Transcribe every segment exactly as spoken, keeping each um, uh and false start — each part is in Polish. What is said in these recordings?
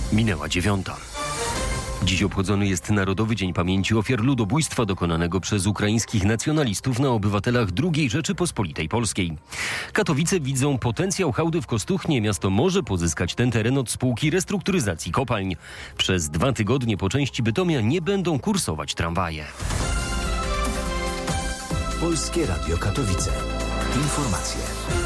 Minęła dziewiąta. Dziś obchodzony jest Narodowy Dzień Pamięci Ofiar Ludobójstwa dokonanego przez ukraińskich nacjonalistów na obywatelach drugiej Rzeczypospolitej Polskiej. Katowice widzą potencjał hałdy w Kostuchnie. Miasto może pozyskać ten teren od spółki restrukturyzacji kopalń. Przez dwa tygodnie po części Bytomia nie będą kursować tramwaje. Polskie Radio Katowice. Informacje.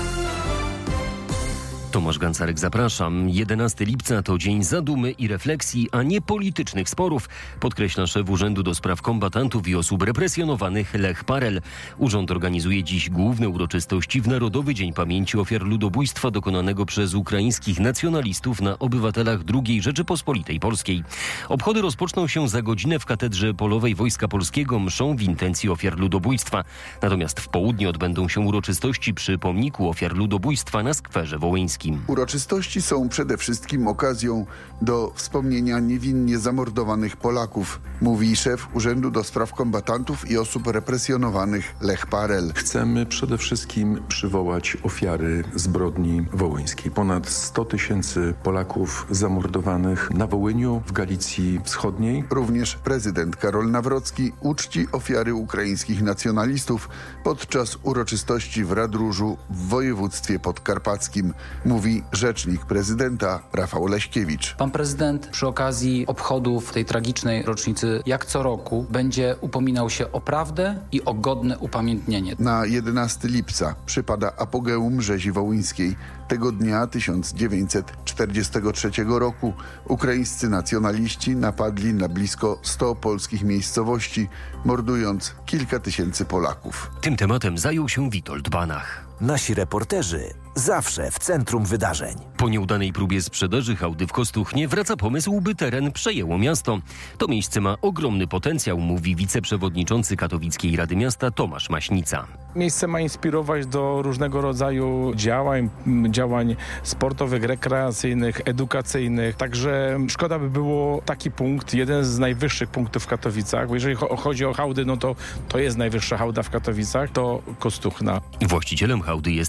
Tomasz Gancarek, zapraszam. jedenastego lipca to dzień zadumy i refleksji, a nie politycznych sporów, podkreśla szef Urzędu do Spraw Kombatantów i Osób Represjonowanych Lech Parel. Urząd organizuje dziś główne uroczystości w Narodowy Dzień Pamięci Ofiar Ludobójstwa dokonanego przez ukraińskich nacjonalistów na obywatelach drugiej Rzeczypospolitej Polskiej. Obchody rozpoczną się za godzinę w Katedrze Polowej Wojska Polskiego mszą w intencji ofiar ludobójstwa. Natomiast w południe odbędą się uroczystości przy pomniku ofiar ludobójstwa na Skwerze Wołyńskim. Uroczystości są przede wszystkim okazją do wspomnienia niewinnie zamordowanych Polaków, mówi szef Urzędu do Spraw Kombatantów i Osób Represjonowanych Lech Parel. Chcemy przede wszystkim przywołać ofiary zbrodni wołyńskiej. Ponad sto tysięcy Polaków zamordowanych na Wołyniu, w Galicji Wschodniej. Również prezydent Karol Nawrocki uczci ofiary ukraińskich nacjonalistów podczas uroczystości w Radróżu w województwie podkarpackim, mówi rzecznik prezydenta Rafał Leśkiewicz. Pan prezydent przy okazji obchodów tej tragicznej rocznicy, jak co roku, będzie upominał się o prawdę i o godne upamiętnienie. Na jedenastego lipca przypada apogeum rzezi wołyńskiej. Tego dnia tysiąc dziewięćset czterdziestego trzeciego roku ukraińscy nacjonaliści napadli na blisko sto polskich miejscowości, mordując kilka tysięcy Polaków. Tym tematem zajął się Witold Banach. Nasi reporterzy zawsze w centrum wydarzeń. Po nieudanej próbie sprzedaży hałdy w Kostuchnie wraca pomysł, by teren przejęło miasto. To miejsce ma ogromny potencjał, mówi wiceprzewodniczący Katowickiej Rady Miasta Tomasz Maśnica. Miejsce ma inspirować do różnego rodzaju działań, działań sportowych, rekreacyjnych, edukacyjnych. Także szkoda by było taki punkt, jeden z najwyższych punktów w Katowicach, bo jeżeli chodzi o hałdy, no to to jest najwyższa hałda w Katowicach, to Kostuchna. Właścicielem hałdy jest